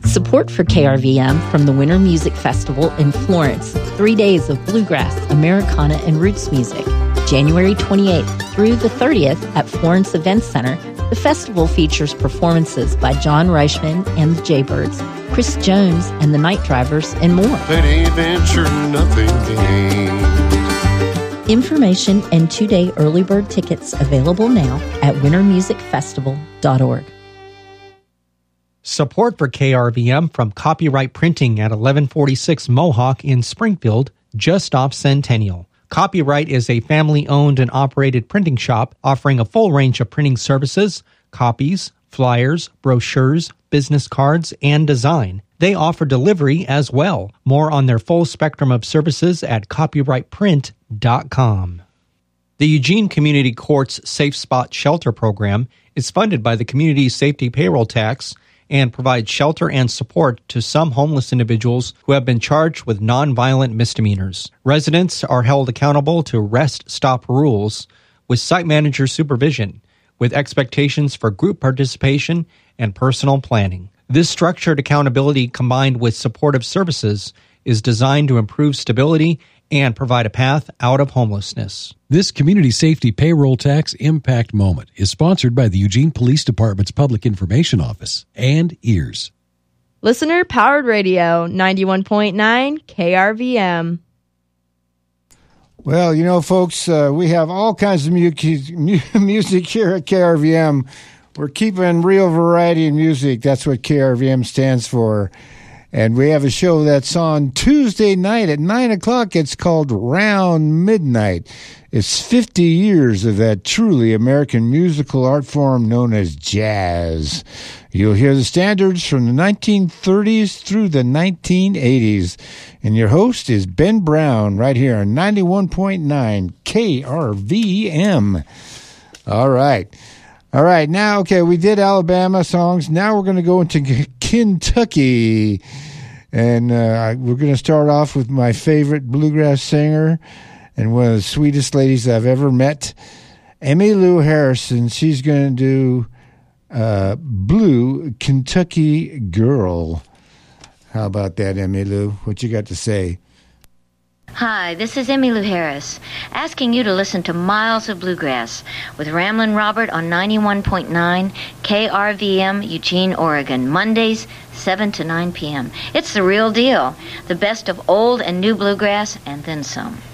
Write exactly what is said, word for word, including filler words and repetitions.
Support for K R V M from the Winter Music Festival in Florence. Three days of bluegrass, Americana, and roots music. January twenty-eighth through the thirtieth at Florence Events Center. The festival features performances by John Reichman and the Jaybirds, Chris Jones and the Night Drivers, and more. That ain't venture, nothing gained. Information and two-day early bird tickets available now at winter music festival dot org. Support for K R V M from Copyright Printing at eleven forty-six Mohawk in Springfield, just off Centennial. Copyright is a family-owned and operated printing shop offering a full range of printing services, copies, flyers, brochures, business cards, and design. They offer delivery as well. More on their full spectrum of services at copyright print dot com. The Eugene Community Courts Safe Spot Shelter Program is funded by the Community Safety Payroll Tax and provides shelter and support to some homeless individuals who have been charged with nonviolent misdemeanors. Residents are held accountable to rest stop rules with site manager supervision, with expectations for group participation and personal planning. This structured accountability combined with supportive services is designed to improve stability and provide a path out of homelessness. This Community Safety Payroll Tax Impact Moment is sponsored by the Eugene Police Department's Public Information Office and EARS. Listener Powered Radio, ninety-one point nine K R V M. Well, you know, folks, uh, we have all kinds of mu- music here at K R V M. We're keeping real variety in music. That's what K R V M stands for. And we have a show that's on Tuesday night at nine o'clock. It's called Round Midnight. It's fifty years of that truly American musical art form known as jazz. You'll hear the standards from the nineteen thirties through the nineteen eighties. And your host is Ben Brown right here on ninety-one point nine K R V M. All right. All right. Now, okay, we did Alabama songs. Now we're going to go into Kentucky. And uh, we're going to start off with my favorite bluegrass singer and one of the sweetest ladies I've ever met, Emmylou Harrison. She's going to do uh, Blue Kentucky Girl. How about that, Emmylou? What you got to say? Hi, this is Emmylou Harris, asking you to listen to Miles of Bluegrass with Ramblin' Robert on ninety-one point nine K R V M, Eugene, Oregon, Mondays, seven to nine p.m. It's the real deal, the best of old and new bluegrass, and then some.